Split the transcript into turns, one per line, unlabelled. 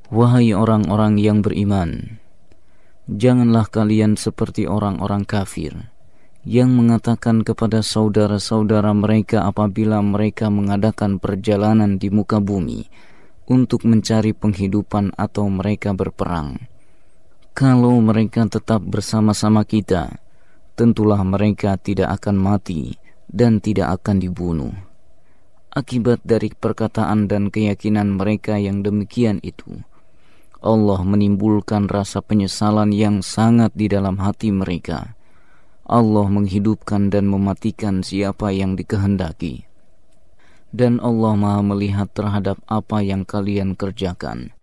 Wahai orang-orang yang beriman, janganlah kalian seperti orang-orang kafir yang mengatakan kepada saudara-saudara mereka apabila mereka mengadakan perjalanan di muka bumi untuk mencari penghidupan atau mereka berperang. Kalau mereka tetap bersama-sama kita, tentulah mereka tidak akan mati dan tidak akan dibunuh. Akibat dari perkataan dan keyakinan mereka yang demikian itu, Allah menimbulkan rasa penyesalan yang sangat di dalam hati mereka. Allah menghidupkan dan mematikan siapa yang dikehendaki. Dan Allah Maha melihat terhadap apa yang kalian kerjakan.